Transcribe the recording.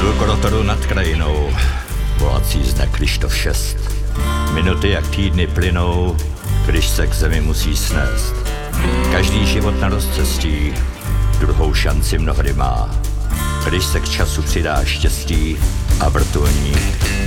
Lukorotoru nad krajinou volací zde Kryštof 6. Minuty jak týdny plynou, když se k zemi musí snést. Každý život na rozcestí druhou šanci mnohdy má, když se k času přidá štěstí a vrtulník